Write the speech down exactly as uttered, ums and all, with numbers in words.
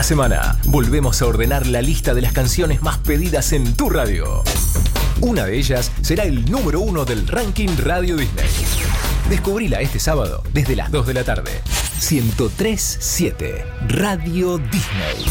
semana volvemos a ordenar la lista de las canciones más pedidas en tu radio. Una de ellas será el número uno del ranking Radio Disney. Descubrila este sábado desde las dos de la tarde. ciento tres punto siete Radio Disney.